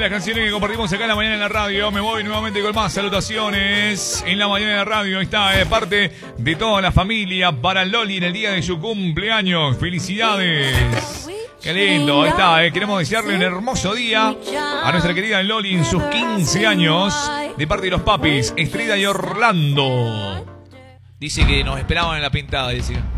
las canciones que compartimos acá en la mañana en la radio. Me voy nuevamente con más salutaciones en la mañana en la radio. Ahí está, parte de toda la familia para Loli en el día de su cumpleaños. ¡Felicidades! Qué lindo, ahí está, queremos desearle un hermoso día a nuestra querida Loli en sus 15 años, de parte de los papis, Estrella y Orlando. Dice que nos esperaban en la pintada, decía.